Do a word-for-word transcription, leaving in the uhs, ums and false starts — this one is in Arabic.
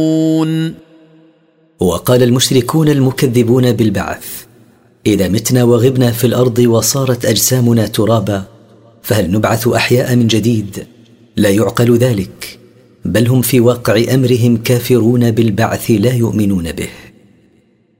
وقال المشركون المكذبون بالبعث: إذا متنا وغبنا في الأرض وصارت أجسامنا ترابا فهل نبعث أحياء من جديد؟ لا يعقل ذلك، بل هم في واقع أمرهم كافرون بالبعث لا يؤمنون به.